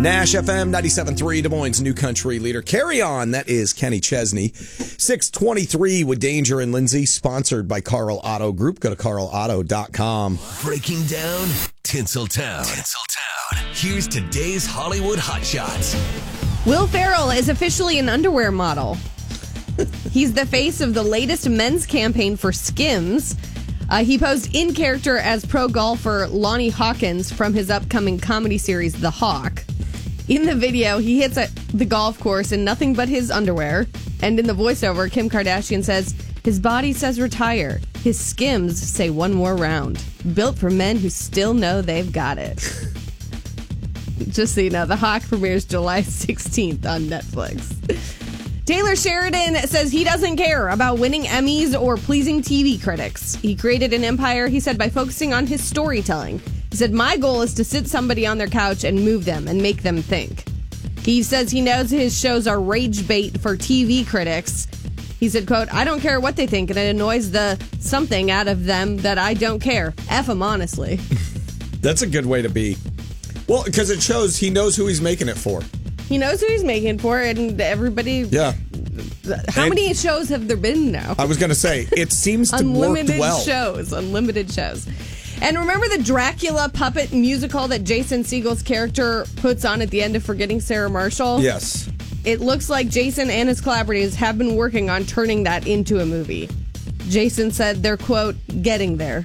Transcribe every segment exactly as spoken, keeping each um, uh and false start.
Nash F M ninety-seven point three, Des Moines' new country leader. Carry On, that is Kenny Chesney. six twenty-three with Danger and Lindsay, sponsored by Carl Auto Group. Go to carl auto dot com. Breaking down Tinseltown. Tinseltown. Here's today's Hollywood Hotshots. Will Ferrell is officially an underwear model. He's the face of the latest men's campaign for Skims. Uh, he posed in character as pro golfer Lonnie Hawkins from his upcoming comedy series, The Hawk. In the video, he hits a, the golf course in nothing but his underwear. And in the voiceover, Kim Kardashian says, his body says retire. His Skims say one more round. Built for men who still know they've got it. Just so you know, The Hawk premieres July sixteenth on Netflix. Taylor Sheridan says he doesn't care about winning Emmys or pleasing T V critics. He created an empire, he said, by focusing on his storytelling. He said, my goal is to sit somebody on their couch and move them and make them think. He says he knows his shows are rage bait for T V critics. He said, quote, I don't care what they think, and it annoys the something out of them that I don't care. F them, honestly. That's a good way to be. Well, because it shows he knows who he's making it for. He knows who he's making it for, and everybody... Yeah. How and many shows have there been now? I was going to say, it seems to work well. Unlimited shows. Unlimited shows. And remember the Dracula puppet musical that Jason Segel's character puts on at the end of Forgetting Sarah Marshall? Yes. It looks like Jason and his collaborators have been working on turning that into a movie. Jason said they're, quote, getting there.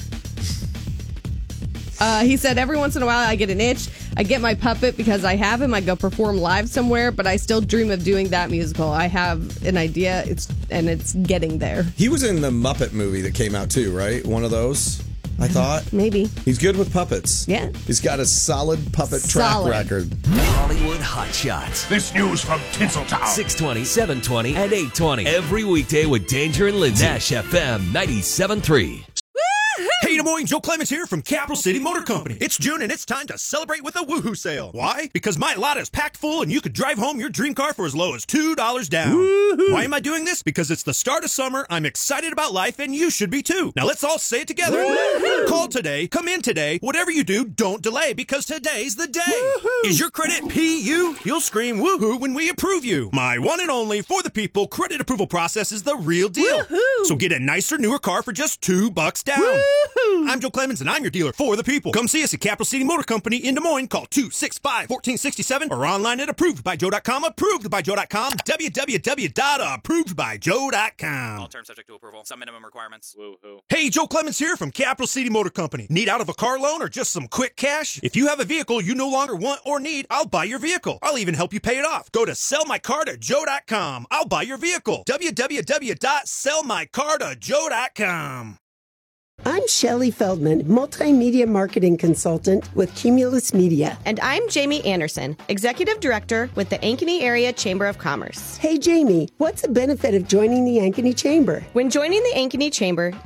Uh, he said, every once in a while I get an itch. I get my puppet because I have him. I go perform live somewhere, but I still dream of doing that musical. I have an idea, It's and it's getting there. He was in the Muppet movie that came out too, right? One of those, I thought. Maybe. He's good with puppets. Yeah. He's got a solid puppet Solid. track record. Hollywood Hotshots. This news from Tinseltown. six twenty, seven twenty, and eight twenty. Every weekday with Danger and Lindsay. Nash F M ninety-seven point three. Hey, Des Moines, Joe Clements here from Capital City Motor Company. It's June and it's time to celebrate with a woohoo sale. Why? Because my lot is packed full and you could drive home your dream car for as low as two dollars down. Woo-hoo. Why am I doing this? Because it's the start of summer, I'm excited about life, and you should be too. Now let's all say it together. Woo-hoo. Call today, come in today, whatever you do, don't delay, because today's the day. Woo-hoo. Is your credit P U? You'll scream woohoo when we approve you. My one and only for the people credit approval process is the real deal. Woo-hoo. So get a nicer, newer car for just two bucks down. Woo-hoo. I'm Joe Clemens, and I'm your dealer for the people. Come see us at Capital City Motor Company in Des Moines. Call two six five, one four six seven or online at approved by joe dot com. approved by joe dot com. w w w dot approved by joe dot com. All terms subject to approval. Some minimum requirements. Woo-hoo. Hey, Joe Clemens here from Capital City Motor Company. Need out of a car loan or just some quick cash? If you have a vehicle you no longer want or need, I'll buy your vehicle. I'll even help you pay it off. Go to sell my car to joe dot com. I'll buy your vehicle. w w w dot sell my car to joe dot com. I'm Shelley Feldman, multimedia marketing consultant with Cumulus Media. And I'm Jamie Anderson, executive director with the Ankeny Area Chamber of Commerce. Hey, Jamie, what's the benefit of joining the Ankeny Chamber? When joining the Ankeny Chamber,